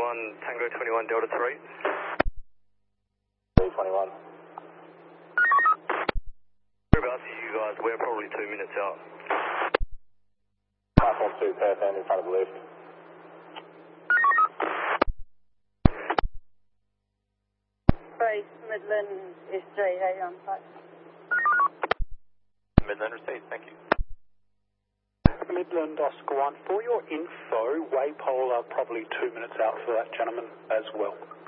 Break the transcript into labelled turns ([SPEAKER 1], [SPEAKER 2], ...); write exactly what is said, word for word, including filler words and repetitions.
[SPEAKER 1] twenty-one, Tango twenty-one, Delta three.
[SPEAKER 2] twenty-one.
[SPEAKER 1] Whereabouts are you guys? We're probably two minutes out.
[SPEAKER 2] Platform two, Perth end in front of the lift.
[SPEAKER 3] Three, Midland S G, eight on site.
[SPEAKER 2] Midland received, thank you.
[SPEAKER 4] Midland Oscar one, for your info, Waypole are probably two minutes out for that gentleman as well.